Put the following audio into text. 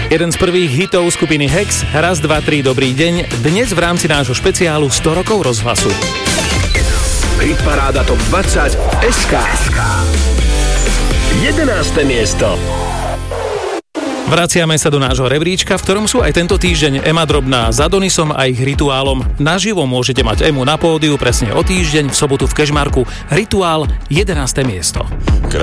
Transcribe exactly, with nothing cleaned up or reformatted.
Jeden z prvých hitov skupiny Hex, raz, dva, tri, dobrý deň, dnes v rámci nášho špeciálu sto rokov rozhlasu. Hitparáda top dvadsať es ká. jedenáste miesto. Vraciame sa do nášho rebríčka, v ktorom sú aj tento týždeň Ema Drobná s Adonisom a ich Rituálom. Naživo môžete mať Emu na pódiu presne o týždeň v sobotu v Kežmarku. Rituál, jedenáste miesto.